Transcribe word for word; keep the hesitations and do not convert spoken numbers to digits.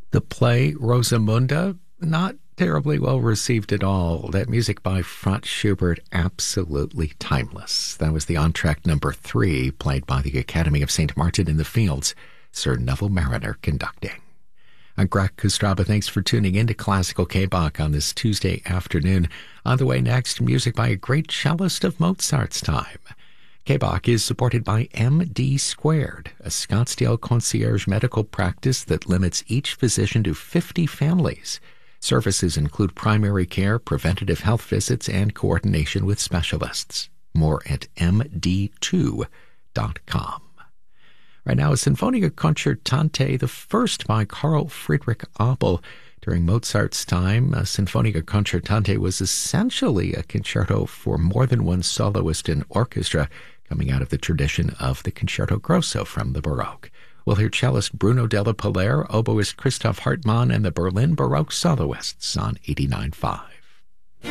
The play Rosamunda, not terribly well received at all. That music by Franz Schubert, absolutely timeless. That was the entr'acte number three, played by the Academy of Saint Martin in the Fields, Sir Neville Marriner conducting. I'm Greg Kostraba. Thanks for tuning in to Classical K-Bach on this Tuesday afternoon. On the way next, music by a great cellist of Mozart's time. K-Bach is supported by M D Squared, a Scottsdale concierge medical practice that limits each physician to fifty families. Services include primary care, preventative health visits, and coordination with specialists. More at m d two dot com. Right now, a Sinfonia Concertante, the first by Carl Friedrich Abel. During Mozart's time, a Sinfonia Concertante was essentially a concerto for more than one soloist and orchestra, coming out of the tradition of the Concerto Grosso from the Baroque. We'll hear cellist Bruno Della Pillaire, oboist Christoph Hartmann, and the Berlin Baroque soloists on eighty-nine point five.